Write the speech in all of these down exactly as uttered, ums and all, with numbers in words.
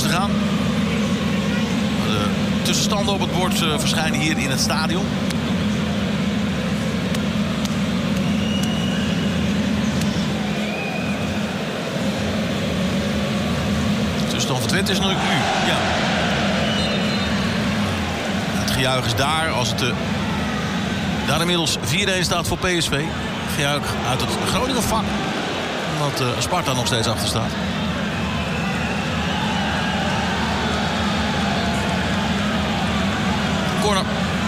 te gaan. De tussenstanden op het bord uh, verschijnen hier in het stadion. De tussenstand van Twente is nu. Ja. Het gejuich is daar als het uh, daar inmiddels vier-een staat voor P S V. Gejuich uit het Groningen vak. Omdat uh, Sparta nog steeds achter staat. Corner.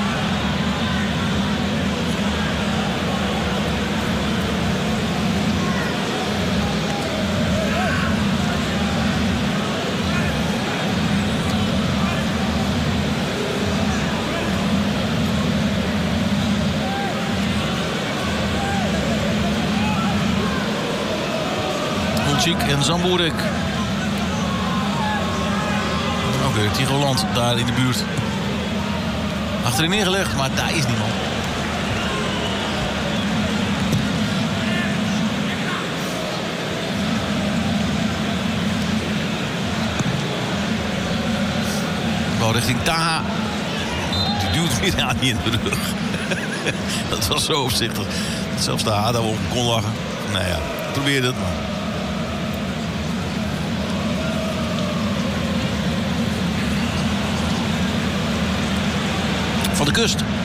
Hultjik en Zamboerek. Ook weer Tigoland daar in de buurt. Achterin neergelegd, maar daar is niemand. Bal richting Taha. Die duwt weer aan die in de rug. Dat was zo opzichtig. Zelfs Taha daar op kon lachen. Nou ja, probeer het maar. Van de Kust.